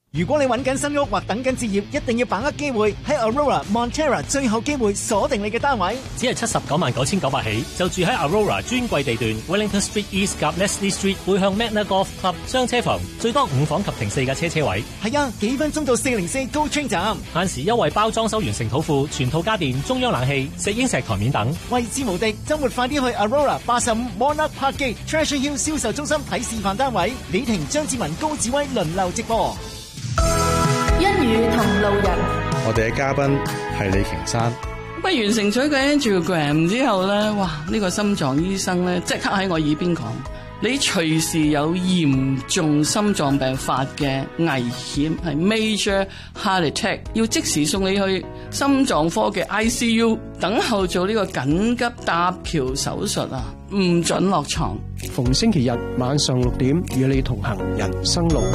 如果你揾緊新屋或等緊置業，一定要把握機會，喺 Aurora Montera 最後機會鎖定你嘅單位。 只係799900起，就住喺 Aurora 專櫃地段 Wellington Street East 夾 Leslie Street 背向 Magna Golf Club 雙車房，最多5房及停4架車位。 係啊，幾分鐘到404 GO Train 站。 限時優惠包裝修完成土庫、全套家電、中央冷氣、石英石台面等。 位置無敵，周末快啲去 Aurora 85 Monarch Park Gate Treasure Hill 銷售中心睇示範單位。李婷、張志文、高志威輪流直播。 一語同路人， 我哋嘅嘉賓係李瓊山。 不完成咗個 angiogram 之後咧，哇！呢個心臟醫生咧即刻喺我耳邊講：你隨時有嚴重心臟病發嘅危險，係 major heart attack， 要即時送你去心臟科嘅 ICU 等候做呢個緊急搭橋手術啊！唔准落床。 逢星期日晚上6點與你同行人生路。